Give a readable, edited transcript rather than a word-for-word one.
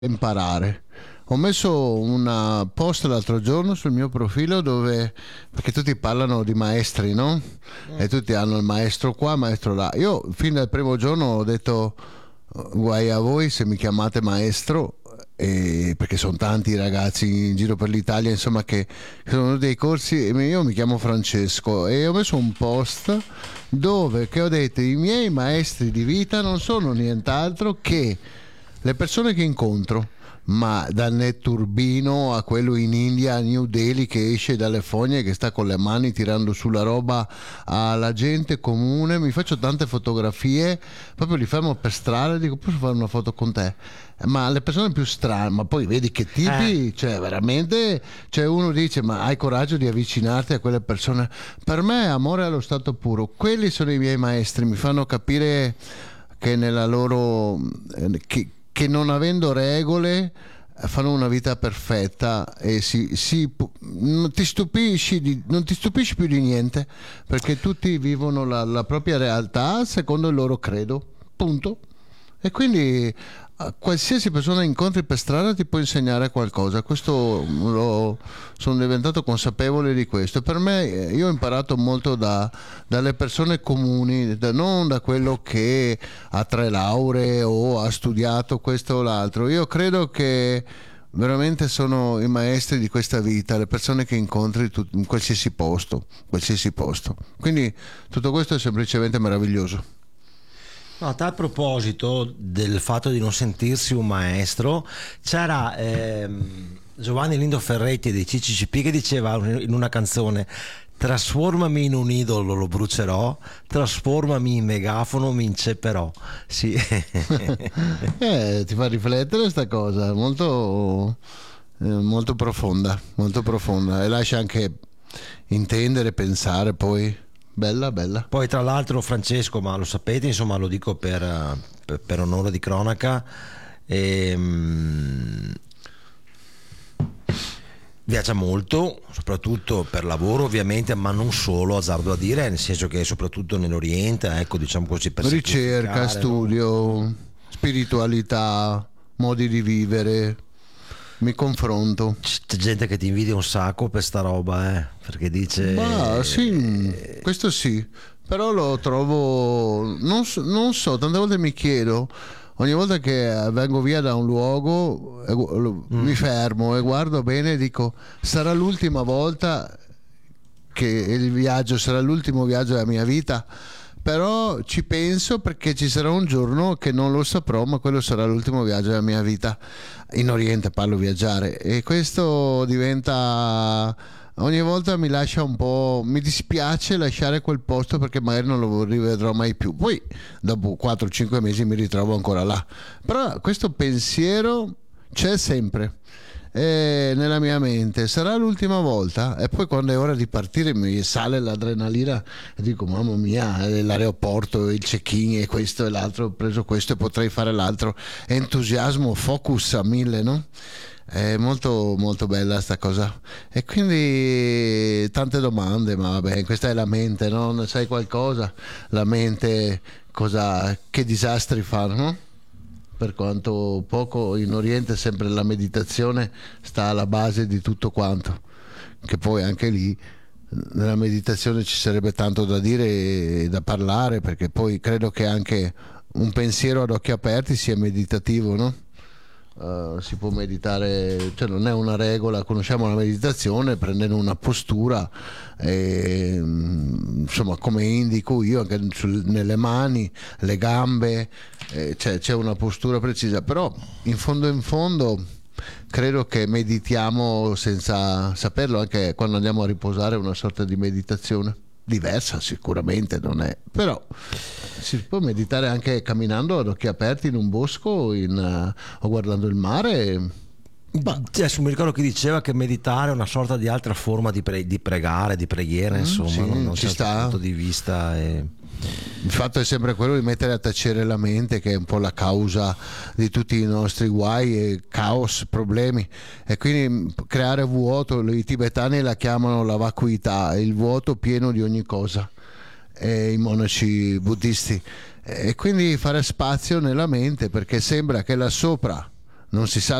imparare. Ho messo un post l'altro giorno sul mio profilo dove, perché tutti parlano di maestri, no? E tutti hanno il maestro qua, il maestro là. Io fin dal primo giorno ho detto guai a voi se mi chiamate maestro, perché sono tanti i ragazzi in giro per l'Italia, insomma, che sono dei corsi. Io mi chiamo Francesco e ho messo un post dove che ho detto i miei maestri di vita non sono nient'altro che le persone che incontro, ma dal netturbino a quello in India, a New Delhi, che esce dalle fogne, che sta con le mani tirando su la roba alla gente comune. Mi faccio tante fotografie, proprio li fermo per strada e dico posso fare una foto con te? Ma le persone più strane, ma poi vedi che tipi, cioè veramente, cioè uno dice ma hai coraggio di avvicinarti a quelle persone? Per me è amore allo stato puro, quelli sono i miei maestri, mi fanno capire che nella loro che non avendo regole fanno una vita perfetta e non ti stupisci più di niente, perché tutti vivono la propria realtà secondo il loro credo, punto. E quindi qualsiasi persona incontri per strada ti può insegnare qualcosa. Sono diventato consapevole di questo. Per me, io ho imparato molto dalle persone comuni, non da quello che ha 3 lauree o ha studiato questo o l'altro. Io credo che veramente sono i maestri di questa vita, le persone che incontri in qualsiasi posto, qualsiasi posto. Quindi tutto questo è semplicemente meraviglioso. No, a tal proposito del fatto di non sentirsi un maestro, c'era Giovanni Lindo Ferretti di CCCP che diceva in una canzone: trasformami in un idolo, lo brucerò, trasformami in megafono, mi incepperò. Sì. Ti fa riflettere sta cosa, molto profonda e lascia anche intendere, pensare poi. Bella, bella. Poi tra l'altro Francesco, ma lo sapete, insomma lo dico per onore di cronaca, viaggia molto, soprattutto per lavoro ovviamente, ma non solo, azzardo a dire, nel senso che soprattutto nell'Oriente, ecco, diciamo così, per Ricerca, studio, no? Spiritualità, modi di vivere, mi confronto. C'è gente che ti invidia un sacco per sta roba, perché dice ma sì, questo sì, però lo trovo, non so, tante volte mi chiedo, ogni volta che vengo via da un luogo mi fermo e guardo bene e dico sarà l'ultima volta che il viaggio sarà l'ultimo viaggio della mia vita. Però ci penso perché ci sarà un giorno che non lo saprò, ma quello sarà l'ultimo viaggio della mia vita. In Oriente parlo viaggiare, e questo diventa, ogni volta mi lascia un po', mi dispiace lasciare quel posto perché magari non lo rivedrò mai più. Poi dopo 4-5 mesi mi ritrovo ancora là. Però questo pensiero c'è sempre nella mia mente, sarà l'ultima volta. E poi quando è ora di partire mi sale l'adrenalina e dico mamma mia, l'aeroporto, il check-in e questo e l'altro, ho preso questo e potrei fare l'altro, entusiasmo, focus a 1000, no? È molto molto bella sta cosa, e quindi tante domande, ma vabbè, questa è la mente, no? Ne sai qualcosa? La mente che disastri fa, no? Per quanto poco in Oriente sempre la meditazione sta alla base di tutto quanto, che poi anche lì nella meditazione ci sarebbe tanto da dire e da parlare, perché poi credo che anche un pensiero ad occhi aperti sia meditativo, no? Si può meditare, cioè non è una regola, conosciamo la meditazione prendendo una postura, insomma, come indico io anche nelle mani, le gambe, c'è una postura precisa, però in fondo credo che meditiamo senza saperlo, anche quando andiamo a riposare è una sorta di meditazione diversa, sicuramente non è, però si può meditare anche camminando ad occhi aperti in un bosco o guardando il mare. Adesso mi ricordo che diceva che meditare è una sorta di altra forma di pregare, di preghiera, insomma, sì, non ci c'è sta. un punto di vista. Il fatto è sempre quello di mettere a tacere la mente, che è un po' la causa di tutti i nostri guai e caos, problemi, e quindi creare vuoto. I tibetani la chiamano la vacuità, il vuoto pieno di ogni cosa, e i monaci buddisti, e quindi fare spazio nella mente, perché sembra che là sopra non si sa